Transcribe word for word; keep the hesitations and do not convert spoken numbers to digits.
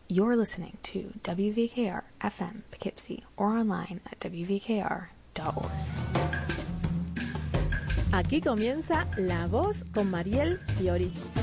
You're listening to W V K R F M Poughkeepsie or online at w v k r dot org. Aquí comienza La Voz con Mariel Fiori.